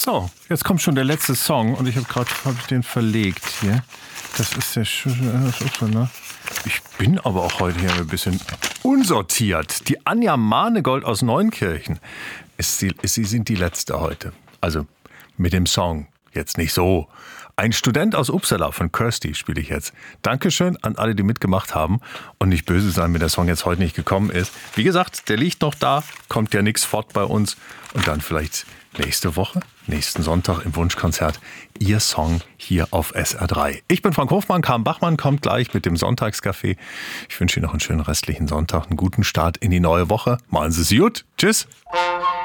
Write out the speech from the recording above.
So, jetzt kommt schon der letzte Song und ich habe den verlegt hier. Das ist der Ich bin aber auch heute hier ein bisschen unsortiert. Die Anja Manegold aus Neunkirchen sie sind die letzte heute. Also mit dem Song jetzt nicht so. Ein Student aus Uppsala von Kirsty spiele ich jetzt. Dankeschön an alle, die mitgemacht haben und nicht böse sein, wenn der Song jetzt heute nicht gekommen ist. Wie gesagt, der liegt noch da, kommt ja nichts fort bei uns. Und dann vielleicht nächste Woche, nächsten Sonntag im Wunschkonzert, Ihr Song hier auf SR3. Ich bin Frank Hofmann, Carmen Bachmann kommt gleich mit dem Sonntagscafé. Ich wünsche Ihnen noch einen schönen restlichen Sonntag, einen guten Start in die neue Woche. Machen Sie es gut. Tschüss.